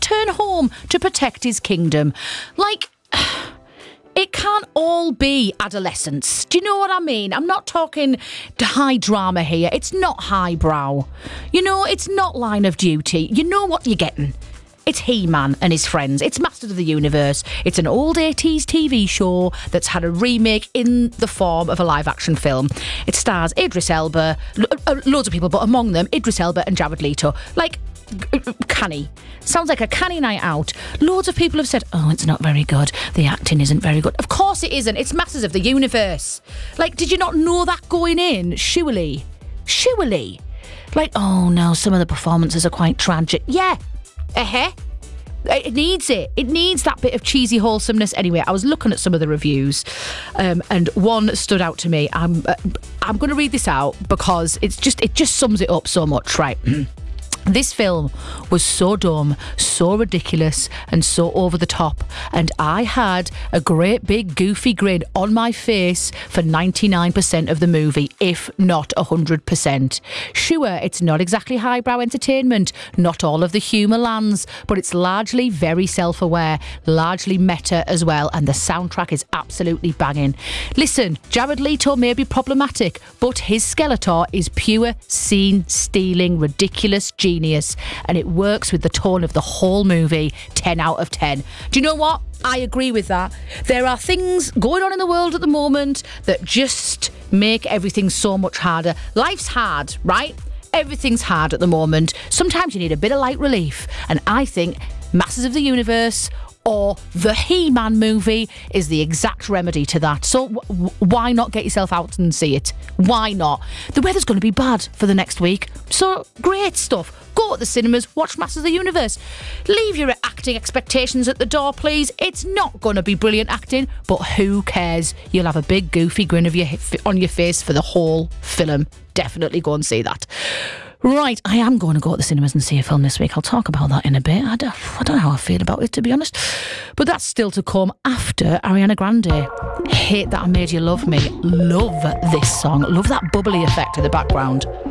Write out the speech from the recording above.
return home to protect his kingdom. Like, it can't all be adolescence. Do you know what I mean? I'm not talking high drama here. It's not highbrow. You know, it's not Line of Duty. You know what you're getting. It's He-Man and his friends. It's Masters of the Universe. It's an old 80s TV show that's had a remake in the form of a live-action film. It stars Idris Elba, loads of people, but among them, Idris Elba and Jared Leto. Like, canny. Sounds like a canny night out. Loads of people have said, oh, it's not very good. The acting isn't very good. Of course it isn't. It's Masters of the Universe. Like, did you not know that going in? Surely. Like, oh no, some of the performances are quite tragic. Yeah. It needs it. It needs that bit of cheesy wholesomeness. Anyway, I was looking at some of the reviews, and one stood out to me. I'm going to read this out because it just sums it up so much, right? This film was so dumb, so ridiculous and so over the top, and I had a great big goofy grin on my face for 99% of the movie, if not 100%. Sure, it's not exactly highbrow entertainment, not all of the humour lands, but it's largely very self-aware, largely meta as well, and the soundtrack is absolutely banging. Listen, Jared Leto may be problematic, but his Skeletor is pure scene-stealing, ridiculous genius, and it works with the tone of the whole movie. 10 out of 10. Do you know what? I agree with that. There are things going on in the world at the moment that just make everything so much harder. Life's hard, right? Everything's hard at the moment. Sometimes you need a bit of light relief, and I think Masters of the Universe or the He-Man movie is the exact remedy to that. So why not get yourself out and see it? Why not? The weather's going to be bad for the next week, so great stuff. Go to the cinemas, watch Masters of the Universe. Leave your acting expectations at the door, please. It's not going to be brilliant acting, but who cares? You'll have a big goofy grin on your face for the whole film. Definitely go and see that. Right, I am going to go to the cinemas and see a film this week. I'll talk about that in a bit. I don't know how I feel about it, to be honest. But that's still to come after Ariana Grande. Hate That I Made You Love Me. Love this song. Love that bubbly effect in the background.